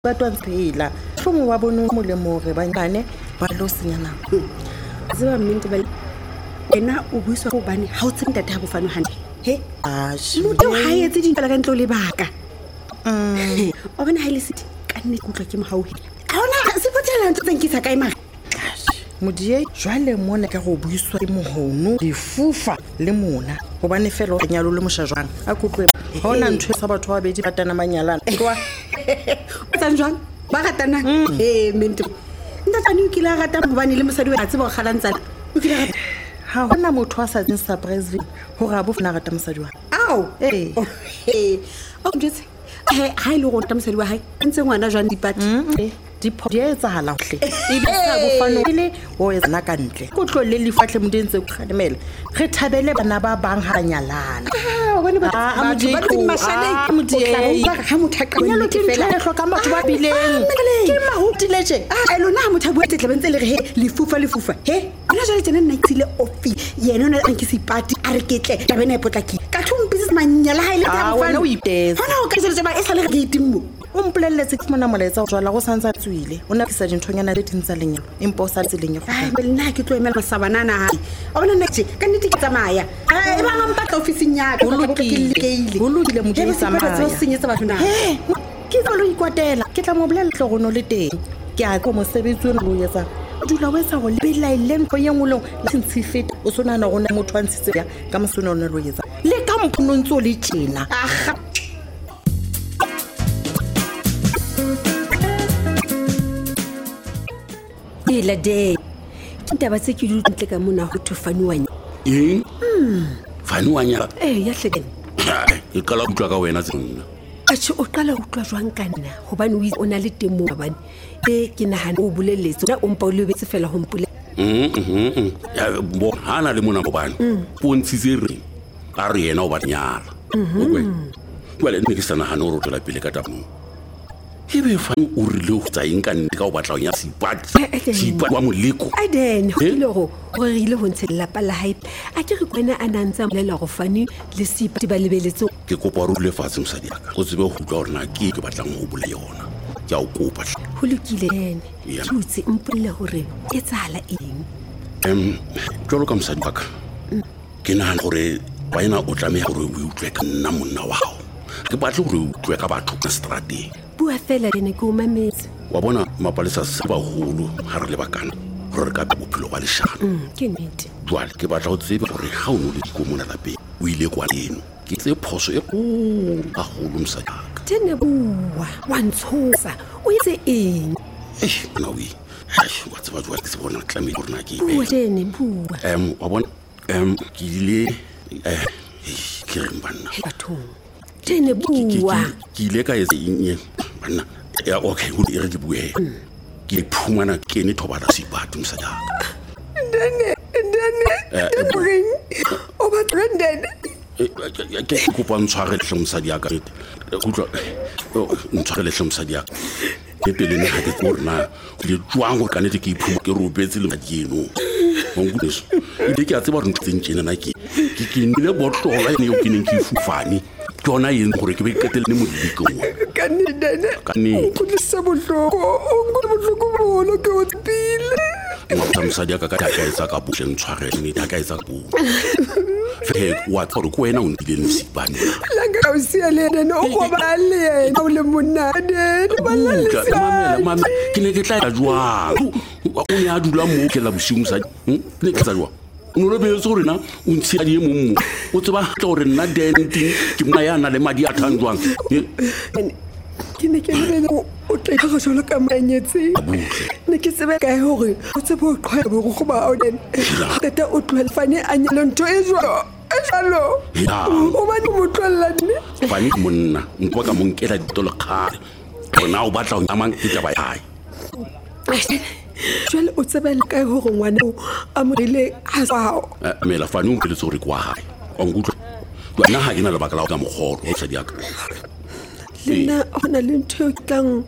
ba tswela fomo wa bone mo le mo re ba bane ba lo senyana tseba mente ba ena o buiswa go bane ha o tsenta ta bofano hantle he motho ha etse dintla ka ntlo le baka o bona ha ile siti ka nne kutlwa ke mohauhi a ona se potela ntse nkisa kae mara modie jwale mona ka go buiswa ke mohono difufa le mona go bane fela o nyalo le moshajwana a kutlwe hona ntwe sa batho ba bedi batana manyalana kwa o tsanjwana ba ratana mente ntatani o kila rata bobane le mosadi wa tseba go kgalantsana o kila rata ha hona motho a sa tseng surprise ho ra bo fana rata mosadi wa ao o ntse ha ile go rata mosadi wa hae ntse ngwana jwang dipati di etsahala hle e be sa bofano ile o etsana ka ntle go tlole le fatle modentse go kgadimela re thabele bana ba bang ha nyalana bone ba mashane modie ha motho a nyalo ke fela hloka batho ba bileng ke mahutileje lona ha motho a bua tetla bentse le re he lefufa he ona jale tsena nna tsile ofi yena ona a nkisi party a re ketle ta bena ipotlaki ka thumpisi manyala ha ile ta bofano o ipetsa hona o ka tsela ba e sa le re itimmo o mpolelletse ke mona molaetsa go jwala go santsa tswile o na kisa dinthonyana le dintsa lenyalo empa o sa tseleng go ba nna ke tlo emela masabanana ha a bona netse ka nnete ke tsamaya e ba mpatla ofising ya ka go lokile mo di tsamaya o senyetsa batho na ke tlo ikwatela ke tla mo bolella tlogono le teng ke a go mo sebetsi o lo yetsa dula o etsa go lebela ile ntho ye ngolong la ntshifeta o sona na gona motho a ntshitse ya ka mosona o ne lo yetsa le ka mphonontse o le tjena la de ke taba tse ke dutle ka mona ho thofaniwanya faniwanya ya hlekene e kala utlwa ka wena tsena atse o qala utlwa jwang ka nna hobane o na le temo bane ke nahana o boleletse na o mpa o lebetse fela ho mpule ya bo hana le mona bobane o ntshitse re a re yena o ba nyala o kwele nne ke sana hana o rotela pele ka tapo ebe fa o rile go tsa eng ka nnete ka o batla nya sipati wa moleko aden ho ile go rile ho ntshela pala hape a ke re kwena anantsa molela go fani le sipati ba lebeletse ke kopa ro le fatse mosadi ka go tsebe go tla rena ke batlang go bole yona ke a o kopa ho lokile ene tutse mpolle hore e tsala eng jolo ka mosadi ka ke nahana gore baina o tlameha gore o utlwe ka nna monna wa hao ke batla gore o utlwe ka batho ka strateng bua fela ene ke o mametse wa bona mapalesa se ba holo ha re le bakana gore re ka bophelo ba leshano ke nnete jwale ke batla go tsebe gore ha o no le dikomona lapeng o ile kwa leno ke tse phoso e a holo mosadi tene bua wa ntshosa o etse eng na wi wa tseba jwa ke se bona tlamehile gore na ke bua tene bua wa bona ke ile ke re mbana bathong tene bua ke ile ka etse eng bana ya okay ho dire di bue ke phumana ke ne thobala sipatu mosadi ndane bring o ba trended ke kopa ntshware le mosadi ya ka utlwa ntshware le mosadi ya ke pele ne ha ke tsona le tswang go kanete ke iphuma ke robetse le madino mo ngudis ile ke a tseba re ntse ntjena na ke nile botlola ne yo ke neng ke fufane tsona yeng gore ke be ketele ne modiko ka nne o tlisa botloko bona ke o tsile mosadi ka ka etsa ka butle ntshware ne ka etsa ka bu fe wa tsoro ko wena o ntile msipane la ga o sia le ene o go ba le o le monade ba la le mama ke ne ke tla jwa o ne a dula mo ke la bosiu mosadi ne ke tsa jwa o no be tsore na o ntshia di mo o tseba gore nna denti ke mna yana le madi a thandwang ke ne ke le o tla ka jolo ka manyetse ne ke tsebe ka hore o tsebe o qhwa bo go ba o den tata o tlwela fane a nyalo ntho e jalo o ba ni motlwella ne fane monna ntwa ka monkela ditolo khare bona o batla o amang ke taba ya hae jwale o tsebela ka hore ngwana a morile ha sao mela fane o mpeletse gore kwa hae o ngutlo wena ha ke na le bakala ka mogolo o sa diaka lena ona le ntho tlang